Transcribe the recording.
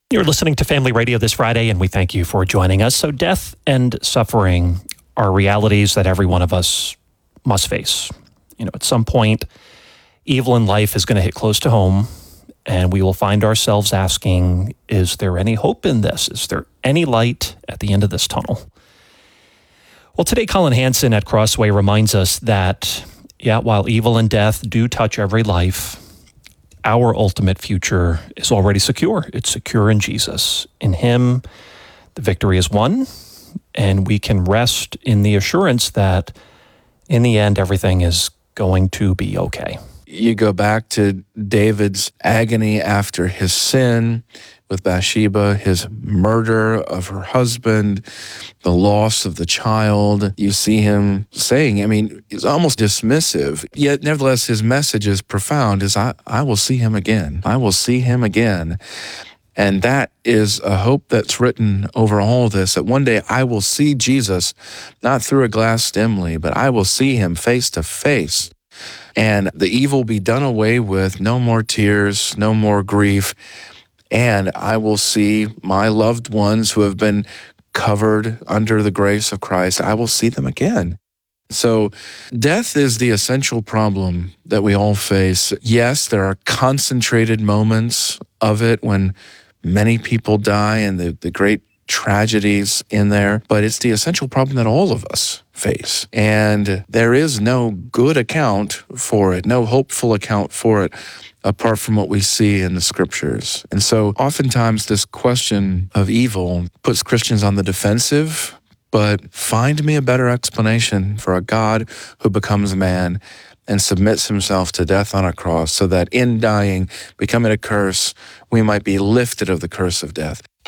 You're listening to Family Radio this Friday, and we thank you for joining us. So death and suffering are realities that every one of us must face. At some point, evil in life is going to hit close to home, and we will find ourselves asking, is there any hope in this? Is there any light at the end of this tunnel? Well, today, Colin Hansen at Crossway reminds us that, while evil and death do touch every life, our ultimate future is already secure. It's secure in Jesus. In Him, the victory is won, and we can rest in the assurance that in the end, everything is going to be okay. You go back to David's agony after his sin with Bathsheba, his murder of her husband, the loss of the child. You see him saying, he's almost dismissive, yet nevertheless his message is profound, is I will see him again. I will see him again. And that is a hope that's written over all this, that one day I will see Jesus, not through a glass dimly, but I will see him face to face. And the evil be done away with, no more tears, no more grief. And I will see my loved ones who have been covered under the grace of Christ. I will see them again. So death is the essential problem that we all face. Yes, there are concentrated moments of it when many people die and the great tragedies in there, but it's the essential problem that all of us face. And there is no good account for it, no hopeful account for it, apart from what we see in the scriptures. And so oftentimes this question of evil puts Christians on the defensive, but find me a better explanation for a God who becomes man and submits himself to death on a cross so that in dying, becoming a curse, we might be lifted of the curse of death.